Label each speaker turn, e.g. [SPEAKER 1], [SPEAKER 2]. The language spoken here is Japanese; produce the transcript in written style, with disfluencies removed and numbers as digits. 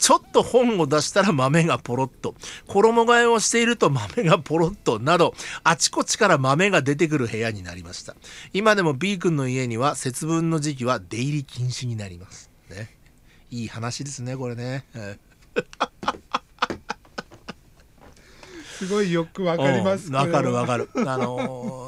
[SPEAKER 1] ちょっと本を出したら豆がポロッと、衣替えをしていると豆がポロッとなど、あちこちから豆が出てくる部屋になりました。今でも B 君の家には節分の時期は出入り禁止になりますね。いい話ですねこれね。
[SPEAKER 2] すごいよくわかります。
[SPEAKER 1] わかるわかる。